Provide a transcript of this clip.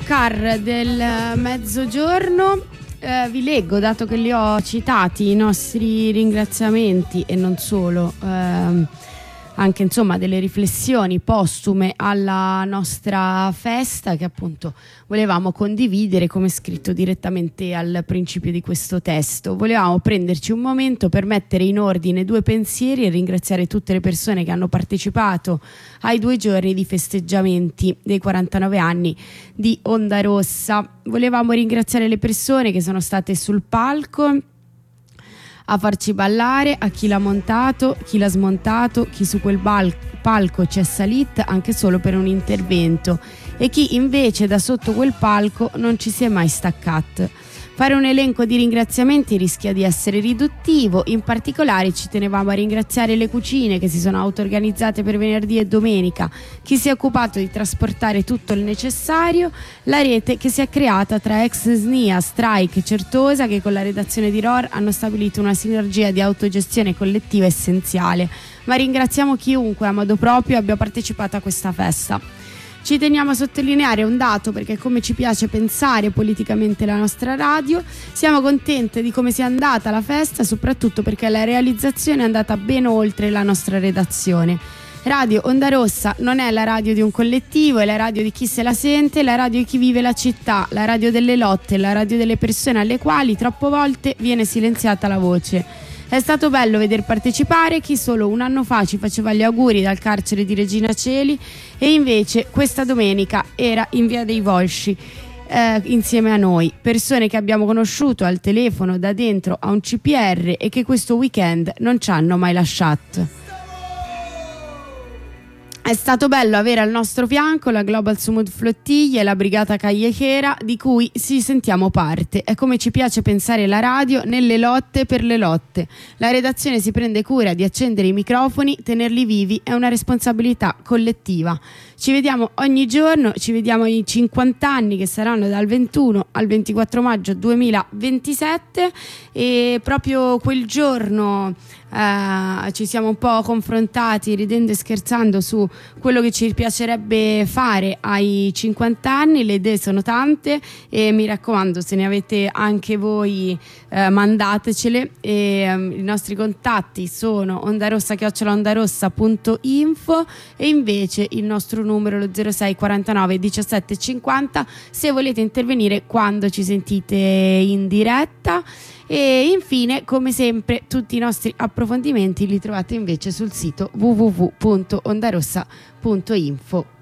car del mezzogiorno. Vi leggo, dato che li ho citati, i nostri ringraziamenti e non solo, anche insomma delle riflessioni postume alla nostra festa, che appunto volevamo condividere, come scritto direttamente al principio di questo testo. Volevamo prenderci un momento per mettere in ordine due pensieri e ringraziare tutte le persone che hanno partecipato ai 2 giorni di festeggiamenti dei 49 anni di Onda Rossa. Volevamo ringraziare le persone che sono state sul palco a farci ballare, a chi l'ha montato, chi l'ha smontato, chi su quel palco c'è salito anche solo per un intervento e chi invece da sotto quel palco non ci si è mai staccato. Fare un elenco di ringraziamenti rischia di essere riduttivo. In particolare ci tenevamo a ringraziare le cucine che si sono auto-organizzate per venerdì e domenica, chi si è occupato di trasportare tutto il necessario, la rete che si è creata tra ex SNIA, Strike e Certosa, che con la redazione di ROR hanno stabilito una sinergia di autogestione collettiva essenziale. Ma ringraziamo chiunque a modo proprio abbia partecipato a questa festa. Ci teniamo a sottolineare un dato, perché come ci piace pensare politicamente la nostra radio, siamo contente di come sia andata la festa, soprattutto perché la realizzazione è andata ben oltre la nostra redazione. Radio Onda Rossa non è la radio di un collettivo, è la radio di chi se la sente, la radio di chi vive la città, la radio delle lotte, la radio delle persone alle quali troppe volte viene silenziata la voce. È stato bello veder partecipare chi solo un anno fa ci faceva gli auguri dal carcere di Regina Coeli e invece questa domenica era in via dei Volsci insieme a noi, persone che abbiamo conosciuto al telefono da dentro a un CPR e che questo weekend non ci hanno mai lasciato. È stato bello avere al nostro fianco la Global Sumud Flottiglia e la Brigata Callejera, di cui ci sentiamo parte. È come ci piace pensare la radio, nelle lotte per le lotte. La redazione si prende cura di accendere i microfoni, tenerli vivi è una responsabilità collettiva. Ci vediamo ogni giorno, ci vediamo ai 50 anni che saranno dal 21 al 24 maggio 2027 e proprio quel giorno ci siamo un po' confrontati ridendo e scherzando su quello che ci piacerebbe fare ai 50 anni. Le idee sono tante e mi raccomando, se ne avete anche voi mandatecele i nostri contatti sono ondarossa@ondarossa.info e invece il nostro numero lo 06 49 17 50 se volete intervenire quando ci sentite in diretta. E infine, come sempre, tutti i nostri approfondimenti li trovate invece sul sito www.ondarossa.info.